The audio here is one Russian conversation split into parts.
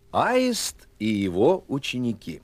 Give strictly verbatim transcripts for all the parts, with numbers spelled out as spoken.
Аист и его ученики.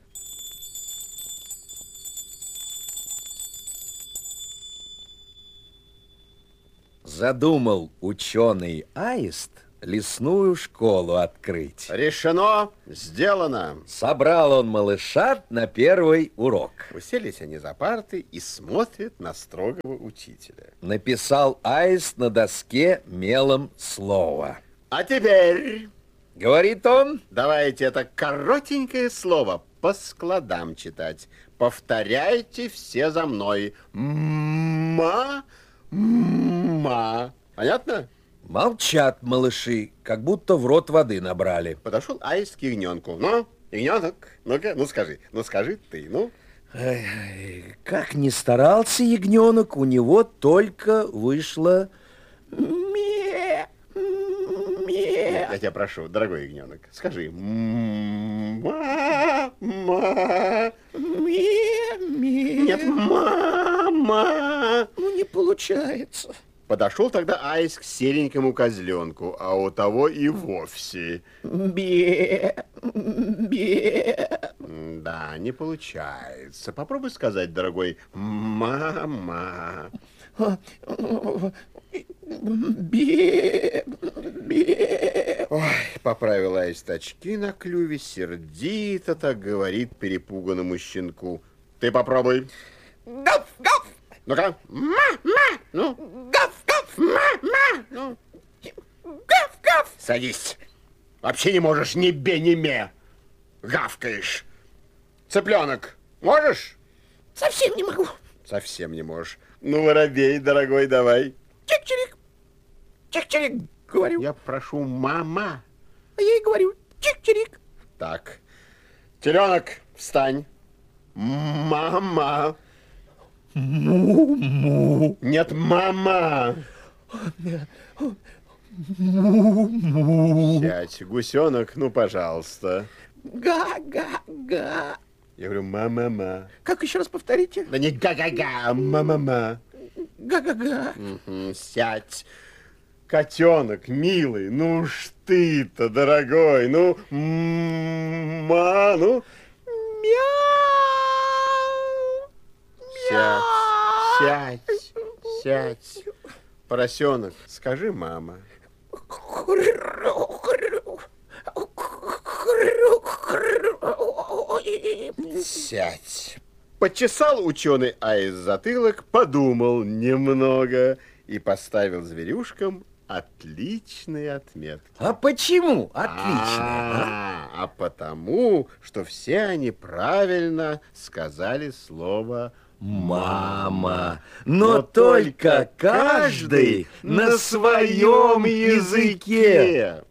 Задумал ученый Аист лесную школу открыть. Решено, сделано. Собрал он малышат на первый урок. Уселись они за парты и смотрят на строгого учителя. Написал Аист на доске мелом слово. А теперь, говорит он, давайте это коротенькое слово по складам читать. Повторяйте все за мной. Ма, ма. Понятно? Молчат малыши, как будто в рот воды набрали. Подошел Аист к ягненку. Ну, ягненок, ну-ка, ну скажи, ну скажи ты, ну. Ай, как ни старался ягненок, у него только вышло ме, ме. Я тебя прошу, дорогой ягненок, скажи ма, ма, ме, ме. Нет, мама. Ну, не получается. Подошел тогда Аист к серенькому козленку, а у того и вовсе. Бе, бе. Да, не получается. Попробуй сказать, дорогой, мама. Бе, бе. Ой, поправил Аист очки на клюве, сердито так говорит перепуганному щенку. Ты попробуй. Гав, гав. Ну-ка. Ма, ма. Ну. Гав, гав. Ма, ма. Ну. Гав, гав. Садись. Вообще не можешь ни бе, ни ме. Гавкаешь. Цыпленок, можешь? Совсем не могу. Совсем не можешь. Ну, воробей, дорогой, давай. Чик-чирик. Чик-чирик, говорю. Я прошу, мама. А я и говорю, чик-чирик. Так. Теленок, встань. Мама. Му-му. Нет, мама. Му-му. Сядь, гусенок, ну, пожалуйста. Га-га-га. Я говорю, ма-ма-ма. Как еще раз повторите? Да не га-га-га, ма-ма-ма. Га-га-га. Угу, сядь. Котенок, милый, ну уж ты-то, дорогой, ну, ма, ну. Мяу. Сядь, сядь, сядь. Поросенок, скажи, мама. Сядь. Почесал ученый Аист затылок, подумал немного и поставил зверюшкам отличные отметки. А почему отлично? А, а потому, что все они правильно сказали слово мама. Но только каждый на своем языке.